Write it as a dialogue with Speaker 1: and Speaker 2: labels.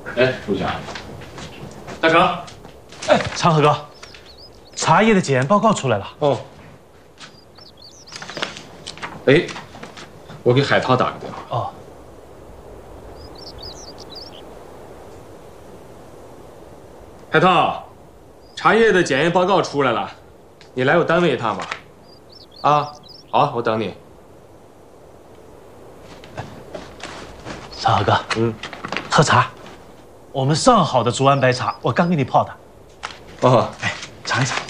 Speaker 1: 哎，属下，大哥，
Speaker 2: 哎，长河哥，茶叶的检验报告出来了。
Speaker 1: 哦。哎，我给海涛打个电话。
Speaker 2: 哦。
Speaker 1: 海涛，茶叶的检验报告出来了，你来我单位一趟吧。啊，好，我等你。
Speaker 2: 长河哥，喝茶。我们上好的竹安白茶，我刚给你泡的。
Speaker 1: 哦，
Speaker 2: 哎，尝一尝。